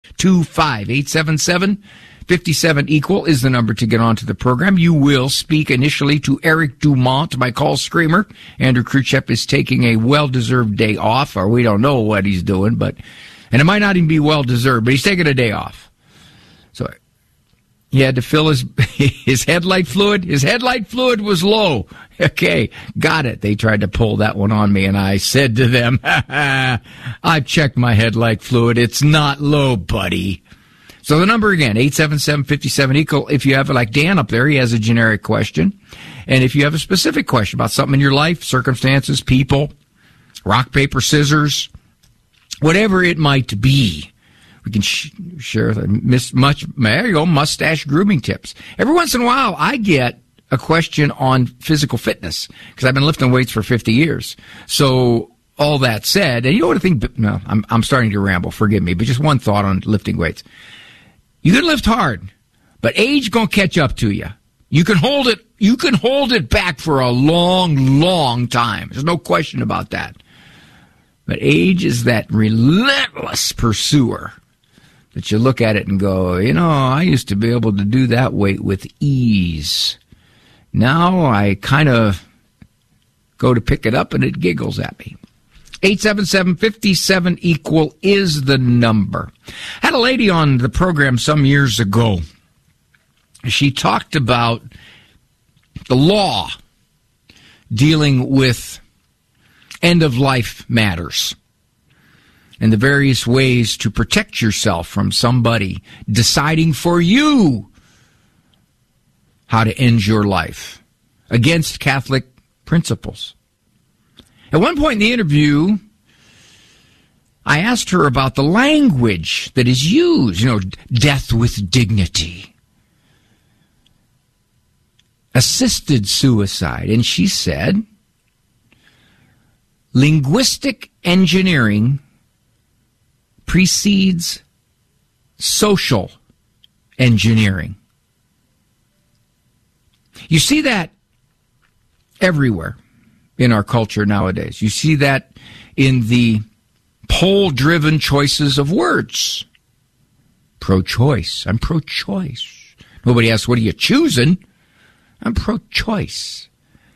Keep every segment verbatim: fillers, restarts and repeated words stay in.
two five. eight seven seven, five seven, equal is the number to get onto the program. You will speak initially to Eric Dumont, my call screamer. Andrew Khrushchev is taking a well-deserved day off, or we don't know what he's doing, but, and it might not even be well-deserved, but he's taking a day off. So he had to fill his, his headlight fluid. His headlight fluid was low. Okay, got it. They tried to pull that one on me, and I said to them, ha ha, I've checked my headlight fluid. It's not low, buddy. So the number again, eight seven seven, five seven, equal. If you have, like Dan up there, he has a generic question. And if you have a specific question about something in your life, circumstances, people, rock, paper, scissors, whatever it might be, we can sh- share the miss much, there you go, mustache grooming tips. Every once in a while, I get a question on physical fitness because I've been lifting weights for fifty years. So all that said, and you know what I think, no, I'm, I'm starting to ramble, forgive me, but just one thought on lifting weights. You can lift hard, but age gonna catch up to you. You can hold it, you can hold it back for a long, long time. There's no question about that. But age is that relentless pursuer that you look at it and go, you know, I used to be able to do that weight with ease. Now I kind of go to pick it up and it giggles at me. eight seven seven, five seven, equal is the number. Had a lady on the program some years ago. She talked about the law dealing with end-of-life matters and the various ways to protect yourself from somebody deciding for you how to end your life against Catholic principles. At one point in the interview, I asked her about the language that is used, you know, death with dignity, assisted suicide, and she said, linguistic engineering precedes social engineering. You see that everywhere in our culture nowadays. You see that in the poll-driven choices of words. Pro-choice. I'm pro-choice. Nobody asks, what are you choosing? I'm pro-choice.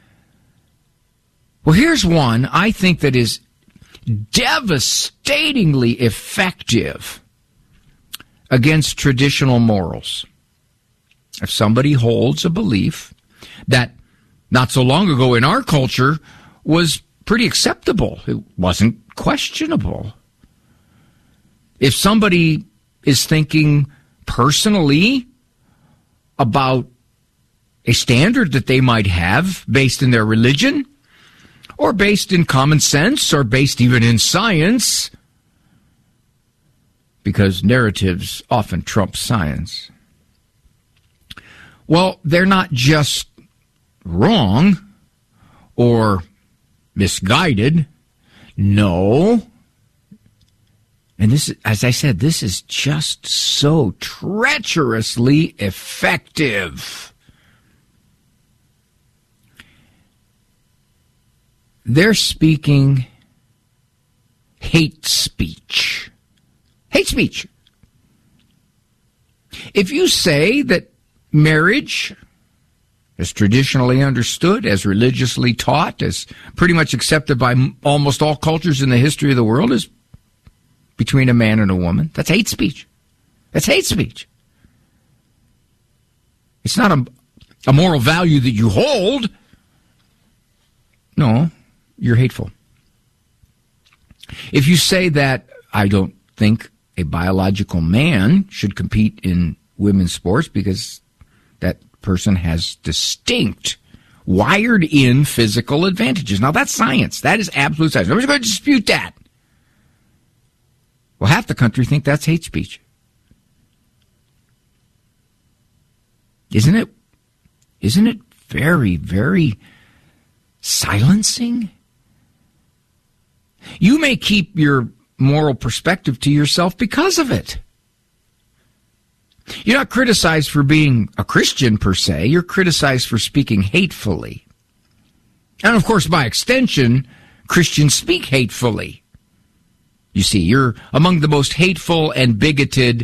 Well, here's one I think that is devastatingly effective against traditional morals. If somebody holds a belief that not so long ago in our culture was pretty acceptable, it wasn't questionable. If somebody is thinking personally about a standard that they might have based in their religion, or based in common sense, or based even in science, because narratives often trump science, well, they're not just wrong or misguided. No. And this, as I said, this is just so treacherously effective. They're speaking hate speech. Hate speech. If you say that marriage, as traditionally understood, as religiously taught, as pretty much accepted by almost all cultures in the history of the world, is between a man and a woman, that's hate speech. That's hate speech. It's not a, a moral value that you hold. No, you're hateful. If you say that I don't think a biological man should compete in women's sports because that person has distinct, wired-in physical advantages. Now, that's science. That is absolute science. Nobody's going to dispute that. Well, half the country think that's hate speech. Isn't it? Isn't it very, very silencing? You may keep your moral perspective to yourself because of it. You're not criticized for being a Christian per se. You're criticized for speaking hatefully. And of course, by extension, Christians speak hatefully. You see, you're among the most hateful and bigoted